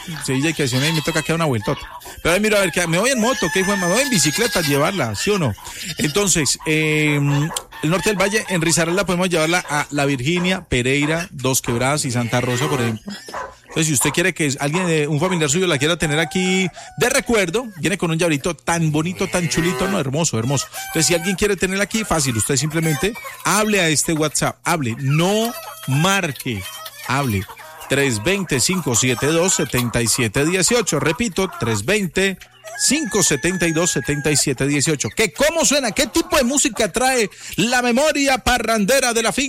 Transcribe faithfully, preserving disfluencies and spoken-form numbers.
Sevilla y que y me toca quedar una vueltota. Pero ahí miro a ver, que me voy en moto, que me voy en bicicleta a llevarla, ¿sí o no? Entonces, eh, el norte del Valle, en Risaralda podemos llevarla a La Virginia, Pereira, Dos Quebradas y Santa Rosa, por ejemplo. Entonces, si usted quiere que alguien, de un familiar suyo la quiera tener aquí de recuerdo, viene con un llaverito tan bonito, tan chulito, no, hermoso, hermoso. Entonces, si alguien quiere tenerla aquí, fácil, usted simplemente hable a este WhatsApp, hable, no marque, hable. tres dos cero, cinco siete dos, siete siete uno ocho, repito, tres dos cero, cinco siete dos, siete siete uno ocho. ¿Qué, cómo suena? ¿Qué tipo de música trae la memoria parrandera de la finca?